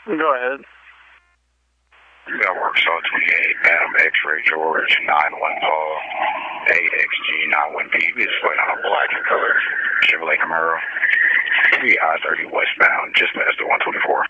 Go ahead. Got Worksaw 28, Adam X-Ray George 91 Paul, AXG91B. We just waiting on a black and color Chevrolet Camaro. We I-30 westbound, just past the 124.